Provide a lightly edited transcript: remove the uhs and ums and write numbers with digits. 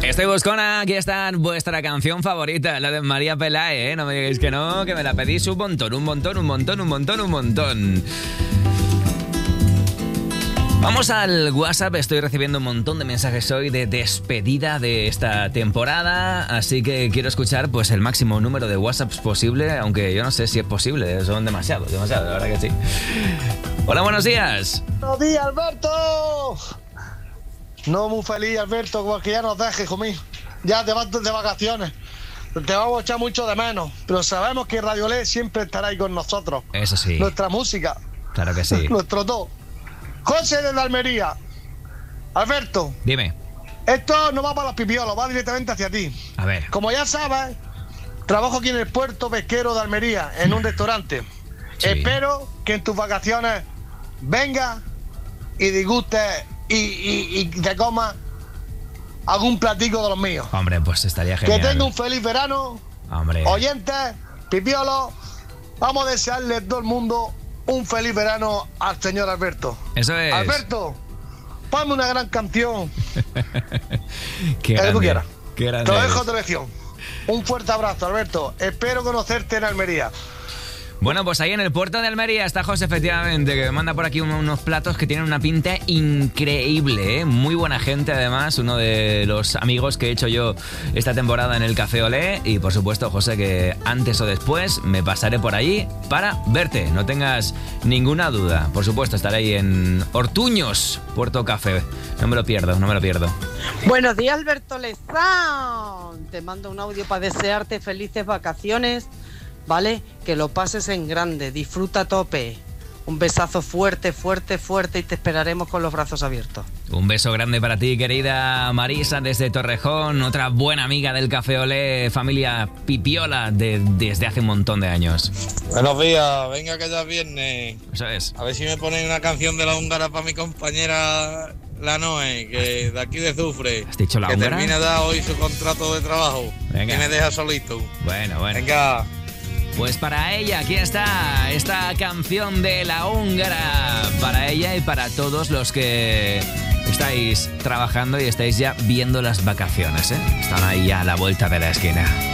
Estoy buscona, aquí está vuestra canción favorita, la de María Pelae, ¿eh? No me digáis que no, que me la pedís un montón. Vamos al WhatsApp, estoy recibiendo un montón de mensajes hoy de despedida de esta temporada, así que quiero escuchar pues el máximo número de WhatsApps posible, aunque yo no sé si es posible, son demasiados, la verdad que sí. Hola, buenos días. Buenos días, Alberto. No muy feliz, Alberto, porque ya nos dejes, hijo mío. Ya te vas de vacaciones. Te vamos a echar mucho de menos, pero sabemos que Radio Le siempre estará ahí con nosotros. Eso sí. Nuestra música. Claro que sí. Nuestro todo. José de la Almería. Alberto. Dime. Esto no va para los pipiolos, va directamente hacia ti. A ver. Como ya sabes, trabajo aquí en el puerto pesquero de Almería, en un restaurante. Sí. Espero que en tus vacaciones vengas y disgustes y te comas algún platico de los míos. Hombre, pues estaría genial. Que tenga un feliz verano. Hombre. Oyentes, pipiolos, vamos a desearle a todo el mundo un feliz verano al señor Alberto. Eso es. Alberto, ponme una gran canción. Qué grande, que tú quieras. Qué grande. Te lo dejo a tu elección. Un fuerte abrazo, Alberto. Espero conocerte en Almería. Bueno, pues ahí en el puerto de Almería está José, efectivamente, que me manda por aquí unos platos que tienen una pinta increíble, ¿eh? Muy buena gente, además, uno de los amigos que he hecho yo esta temporada en el Café Olé. Y por supuesto, José, que antes o después me pasaré por allí para verte, no tengas ninguna duda. Por supuesto, estaré ahí en Ortuños, Puerto Café. No me lo pierdo. Buenos días, Alberto Lezán. Te mando un audio para desearte felices vacaciones. ¿Vale? Que lo pases en grande, disfruta a tope. Un besazo fuerte y te esperaremos con los brazos abiertos. Un beso grande para ti, querida Marisa, desde Torrejón, otra buena amiga del Café Olé, familia pipiola desde hace un montón de años. Buenos días, venga que ya es viernes. Eso es. A ver si me ponen una canción de La Húngara para mi compañera La Noe, que de aquí de Zufre. ¿Has dicho La que Húngara? termina ya hoy su contrato de trabajo. Venga. Que me deja solito. Bueno. Venga. Pues para ella, aquí está esta canción de La Húngara. Para ella y para todos los que estáis trabajando y estáis ya viendo las vacaciones, ¿eh? Están ahí ya a la vuelta de la esquina.